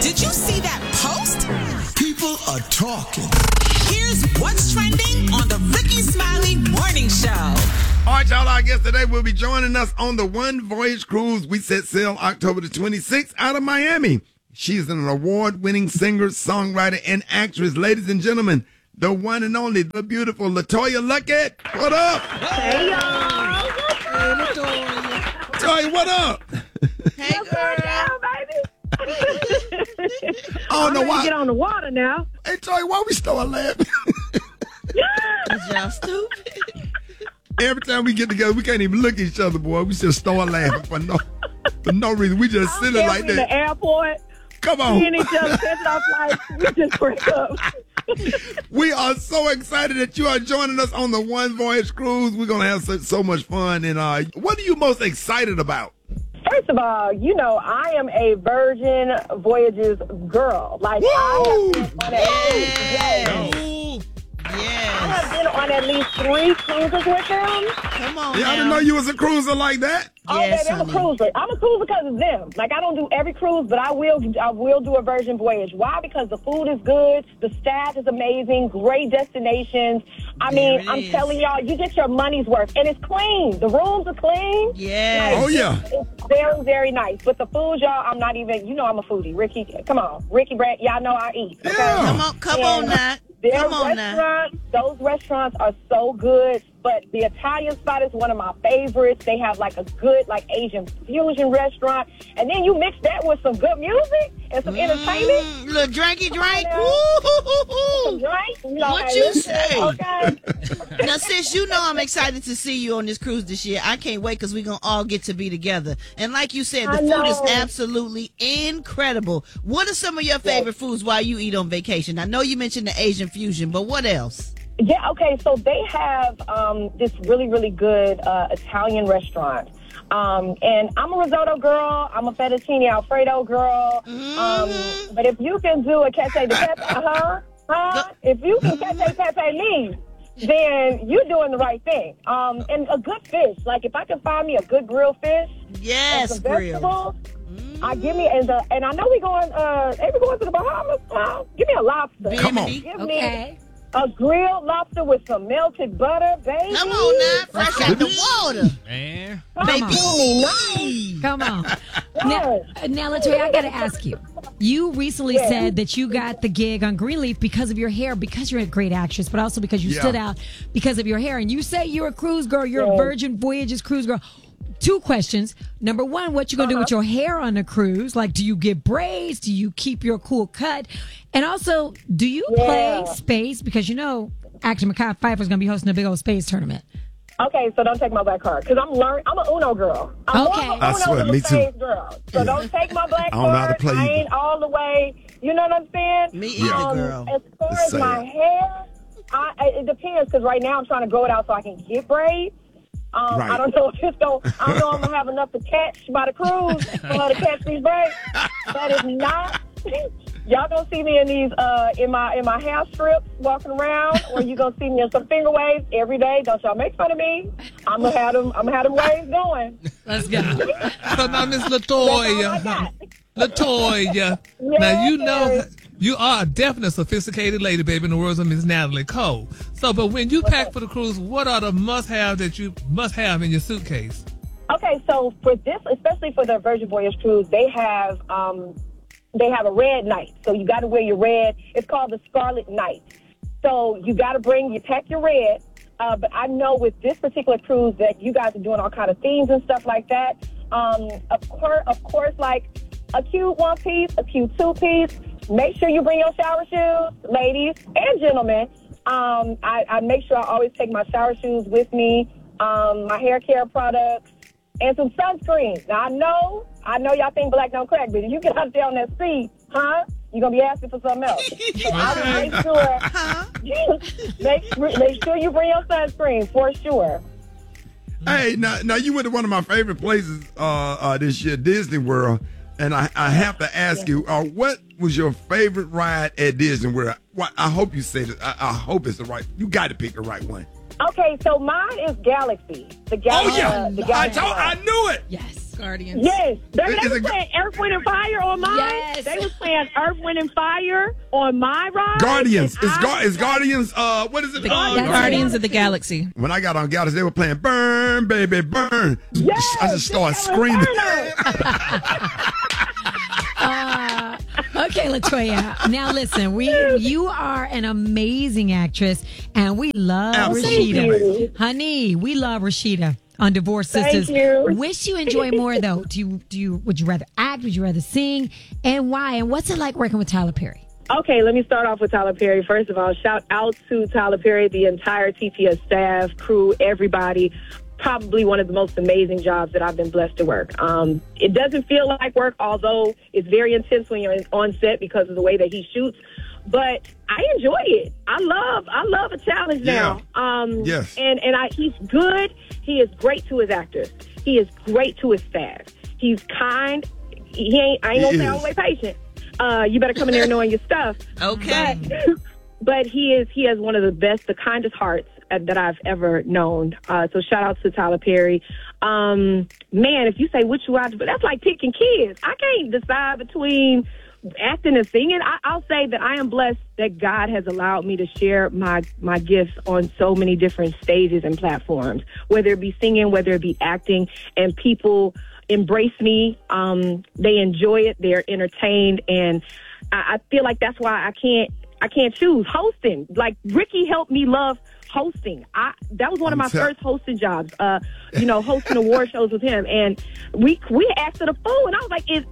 Did you see that post? People are talking. Here's what's trending on the Ricky Smiley Morning Show. All right, y'all, our guest today will be joining us on the One Voyage Cruise. We set sail October the 26th out of Miami. She's an award-winning singer, songwriter, and actress. Ladies and gentlemen, the one and only, the beautiful LaToya Luckett. What up? Hey, y'all. Hey, LaToya. LaToya, what up? Hey, girl. baby. I don't know why. Get on the water now. Hey, Toya, why we start laughing? Y'all stupid. Every time we get together, we can't even look at each other, boy. We just start laughing for no reason. We just sit there like in that. the airport. Come on. Seeing each other, catching our flights. We just break up. We are so excited that you are joining us on the One Voyage Cruise. We're going to have so much fun. And what are you most excited about? First of all, you know, I am a Virgin Voyages girl. Like, I have been on I have been on at least 3 cruises with them. Come on, I didn't know you was a cruiser like that. Oh, yes, baby, I'm a cruiser. I'm a cruiser because of them. Like, I don't do every cruise, but I will do a Virgin Voyage. Why? Because the food is good, the staff is amazing, great destinations. I mean, I'm telling y'all, you get your money's worth, and it's clean. The rooms are clean. Yes. Oh, yeah. It's very, very nice. But the food, y'all, I'm not even, you know I'm a foodie. Ricky, come on. Ricky Brand, y'all know I eat. Okay? Yeah. Come on now. Come on now. Those restaurants are so good, but the Italian spot is one of my favorites. They have like a good like Asian fusion restaurant, and then you mix that with some good music and some entertainment. Little drinky drink. Some drinks, you know, What you say? Okay. Now, sis, you know I'm excited to see you on this cruise this year. I can't wait because we're going to all get to be together. And like you said, the food is absolutely incredible. What are some of your favorite foods while you eat on vacation? I know you mentioned the Asian fusion, but what else? Yeah, okay, so they have this really, really good Italian restaurant. And I'm a risotto girl. I'm a fettuccine Alfredo girl. But if you can do a cacio de pepe, if you can cacio pepe me, then you're doing the right thing. And a good fish. Like, if I can find me a good grilled fish, yes, and some vegetables, I give me, and I know we're going to the Bahamas. Give me a lobster. Come on. Give me a grilled lobster with some melted butter, baby. Come on now, fresh out the water. Man. Baby. Come on. Now, LaToya, I got to ask you. You recently said that you got the gig on Greenleaf because of your hair, because you're a great actress, but also because you stood out because of your hair. And you say you're a cruise girl. You're a Virgin Voyages cruise girl. 2 questions. Number 1, what you going to do with your hair on the cruise? Like, do you get braids? Do you keep your cool cut? And also, do you play space? Because you know, actor Mekhi Phifer is going to be hosting a big old space tournament. Okay, so don't take my black card because I'm a Uno girl. I'm more of a I swear, me too. Girl. So don't take my black I don't know how to card. play I either. ain't all the way. You know what I'm saying? Me either, girl. As far as my hair, it depends because right now I'm trying to grow it out so I can get braids. I don't know if I don't know if I'm gonna have enough to catch by the cruise for her to catch these braids. But if not, y'all gonna see me in these in my hair strips walking around, or you gonna see me in some finger waves every day. Don't y'all make fun of me. I'm gonna have them waves going. Let's go. So now, Miss LaToya. LaToya. Now, you know you are a definite sophisticated lady, baby, in the words of Miss Natalie Cole. So, but when you pack for the cruise, what are the must-have that you must have in your suitcase? Okay, so for this, especially for the Virgin Voyage cruise, they have a red night. So you got to wear your red. It's called the Scarlet Night. So you got to pack your red. But I know with this particular cruise that you guys are doing all kind of themes and stuff like that. Of course, like a cute 1-piece, a cute 2-piece. Make sure you bring your shower shoes, ladies and gentlemen. I make sure I always take my shower shoes with me, my hair care products, and some sunscreen. Now, I know y'all think black don't crack, but if you get out there on that street, you're going to be asking for something else. So I will make sure you bring your sunscreen for sure. Hey, now you went to one of my favorite places this year, Disney World. And I have to ask you, what was your favorite ride at Disney World? I hope you said it. I hope it's the right. You got to pick the right one. Okay, so mine is Galaxy. The Galaxy. Oh, yeah. I knew it. Yes. Guardians. Yes. They're playing Earth, Wind, and Fire on mine. Yes. Yes. They was playing Earth, Wind, and Fire on my ride. Guardians. It's Guardians. What is it? Guardians of the Galaxy. When I got on Galaxy, they were playing Burn, Baby, Burn. Yes, I just started screaming. Okay, LaToya. Now listen, you are an amazing actress, and we love Absolutely. Rashida. Honey, we love Rashida on Divorced Sisters. Thank you. Wish you enjoy more though. Would you rather act? Would you rather sing? And why? And what's it like working with Tyler Perry? Okay, let me start off with Tyler Perry. First of all, shout out to Tyler Perry, the entire TPS staff, crew, everybody. Probably one of the most amazing jobs that I've been blessed to work. It doesn't feel like work, although it's very intense when you're on set because of the way that he shoots. But I enjoy it. I love a challenge now. Yes. And he's good. He is great to his actors. He is great to his staff. He's kind. I ain't gonna say all the way patient. You better come in there knowing your stuff. Okay. But he has one of the kindest hearts that I've ever known. So shout out to Tyler Perry. Man, if you say which one, but that's like picking kids. I can't decide between acting and singing. I'll say that I am blessed that God has allowed me to share my gifts on so many different stages and platforms, whether it be singing, whether it be acting, and people embrace me. They enjoy it. They're entertained. And I feel like that's why I can't choose hosting. Like Ricky helped me love hosting. That was one of my first hosting jobs. Hosting award shows with him, and we asked to the phone, and I was like, "Is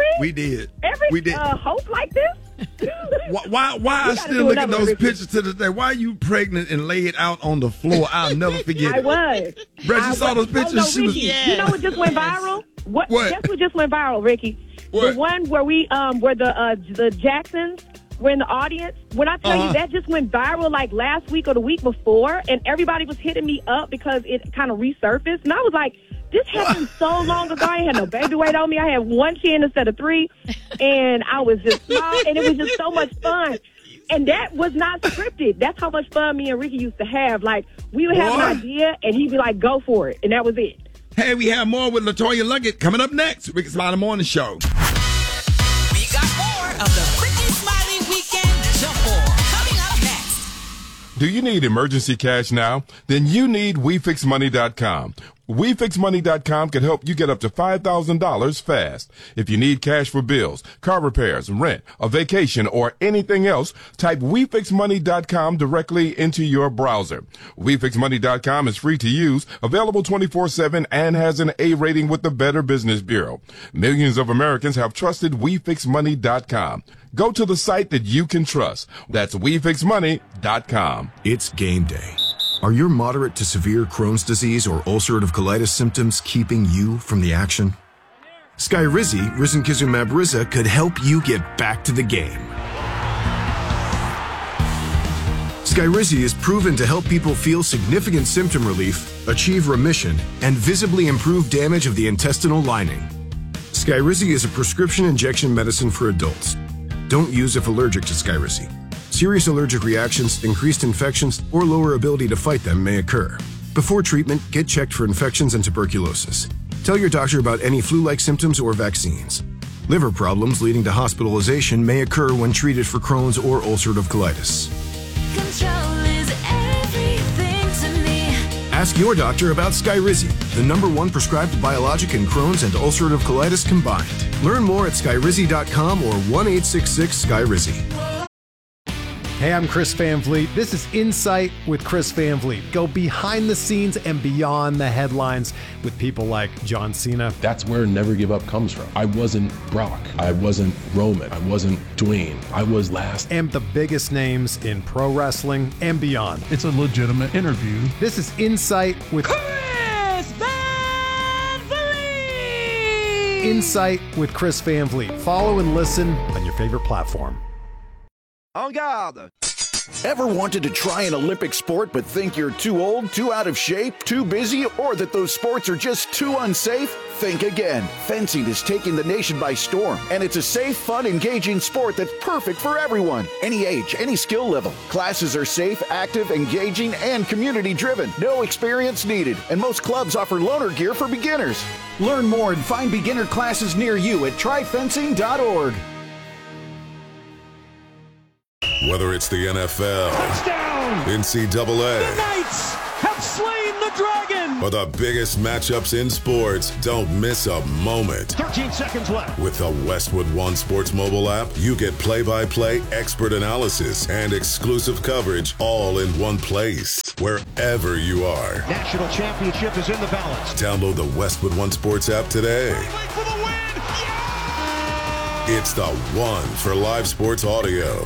every host like this?" Why I still look at those pictures to this day? Why are you pregnant and laid out on the floor? I'll never forget. I was. Brett, you saw those pictures? No, Ricky, you know what just went viral? What? Guess what just went viral, Ricky? What? The one where where the Jacksons were in the audience. When I tell you that just went viral like last week or the week before, and everybody was hitting me up because it kind of resurfaced, and I was like, this happened so long ago. I ain't had no baby weight on me. I had one chin instead of three, and I was just small, and it was just so much fun. And that was not scripted. That's how much fun me and Ricky used to have. Like, we would have an idea, and he'd be like, go for it, and that was it. Hey, we have more with LaToya Luckett coming up next. Ricky Smiley Morning Show. We got more of the Ricky Smiley Weekend Jump Ball coming up next. Do you need emergency cash now? Then you need WeFixMoney.com. WeFixMoney.com can help you get up to $5,000 fast. If you need cash for bills, car repairs, rent, a vacation, or anything else, type WeFixMoney.com directly into your browser. WeFixMoney.com is free to use, available 24/7, and has an A rating with the Better Business Bureau. Millions of Americans have trusted WeFixMoney.com. Go to the site that you can trust. That's WeFixMoney.com. It's game day. Are your moderate to severe Crohn's disease or ulcerative colitis symptoms keeping you from the action? Skyrizi, risankizumab Riza, could help you get back to the game. Skyrizi is proven to help people feel significant symptom relief, achieve remission, and visibly improve damage of the intestinal lining. Skyrizi is a prescription injection medicine for adults. Don't use if allergic to Skyrizi. Serious allergic reactions, increased infections, or lower ability to fight them may occur. Before treatment, get checked for infections and tuberculosis. Tell your doctor about any flu-like symptoms or vaccines. Liver problems leading to hospitalization may occur when treated for Crohn's or ulcerative colitis. Control is everything to me. Ask your doctor about Skyrizi, the #1 prescribed biologic in Crohn's and ulcerative colitis combined. Learn more at skyrizi.com or 1-866-SKYRIZI. Hey, I'm Chris Van Vliet. This is Insight with Chris Van Vliet. Go behind the scenes and beyond the headlines with people like John Cena. That's where Never Give Up comes from. I wasn't Brock. I wasn't Roman. I wasn't Dwayne. I was last. And the biggest names in pro wrestling and beyond. It's a legitimate interview. This is Insight with Chris Van Vliet. Insight with Chris Van Vliet. Follow and listen on your favorite platform. En garde! Ever wanted to try an Olympic sport but think you're too old, too out of shape, too busy, or that those sports are just too unsafe? Think again. Fencing is taking the nation by storm, and it's a safe, fun, engaging sport that's perfect for everyone. Any age, any skill level. Classes are safe, active, engaging, and community-driven. No experience needed, and most clubs offer loaner gear for beginners. Learn more and find beginner classes near you at tryfencing.org. Whether it's the NFL, touchdown, NCAA, the Knights have slain the dragon, or the biggest matchups in sports, don't miss a moment. 13 seconds left. With the Westwood One Sports mobile app, you get play-by-play expert analysis and exclusive coverage all in one place, wherever you are. National championship is in the balance. Download the Westwood One Sports app today. For the win! Yeah! It's the one for live sports audio.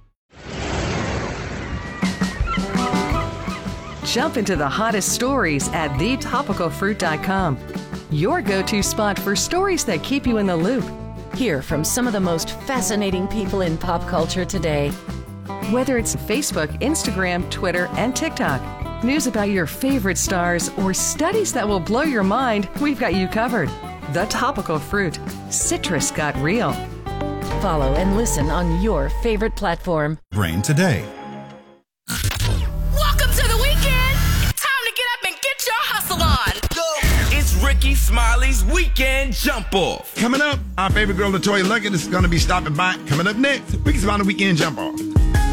Jump into the hottest stories at thetopicalfruit.com. Your go-to spot for stories that keep you in the loop. Hear from some of the most fascinating people in pop culture today. Whether it's Facebook, Instagram, Twitter, and TikTok, news about your favorite stars, or studies that will blow your mind, we've got you covered. The Topical Fruit. Citrus got real. Follow and listen on your favorite platform. Brain today. Welcome to the weekend. Time to get up and get your hustle on. It's Ricky Smiley's Weekend Jump Off. Coming up, our favorite girl, LaToya Luckett, is going to be stopping by. Coming up next, Ricky Smiley Weekend Jump Off.